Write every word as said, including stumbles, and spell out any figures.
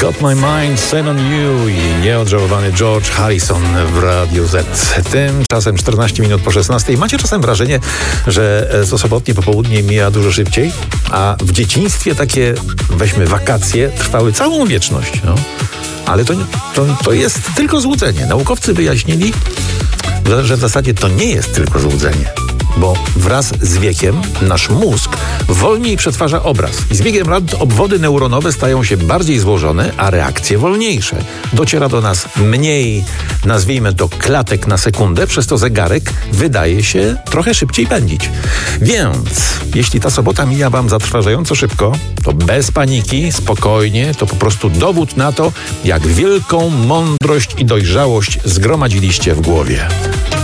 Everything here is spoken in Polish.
Got My Mind Set on You i nieodżałowany George Harrison w Radiu Z. Tymczasem czternaście minut po szesnastej. Macie czasem wrażenie, że to sobotnie popołudnie mija dużo szybciej? A w dzieciństwie takie, weźmy wakacje, trwały całą wieczność. No. Ale to, to, to jest tylko złudzenie. Naukowcy wyjaśnili, że, że w zasadzie to nie jest tylko złudzenie. Bo wraz z wiekiem nasz mózg wolniej przetwarza obraz. I z biegiem lat obwody neuronowe stają się bardziej złożone, a reakcje wolniejsze. Dociera do nas mniej, nazwijmy to, klatek na sekundę, przez to zegarek wydaje się trochę szybciej pędzić. Więc jeśli ta sobota mija wam zatrważająco szybko, to bez paniki, spokojnie, to po prostu dowód na to, jak wielką mądrość i dojrzałość zgromadziliście w głowie.